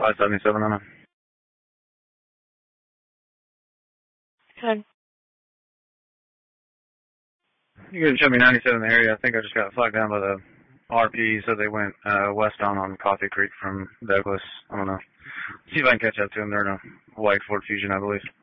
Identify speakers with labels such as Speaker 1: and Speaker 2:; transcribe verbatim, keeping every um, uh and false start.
Speaker 1: five seventy-seven on it.
Speaker 2: Okay.
Speaker 1: You can show me ninety-seven in the area. I think I just got flagged down by the R P, so they went uh, westbound on Coffee Creek from Douglas. I don't know. See if I can catch up to them. They're in a white Ford Fusion, I believe.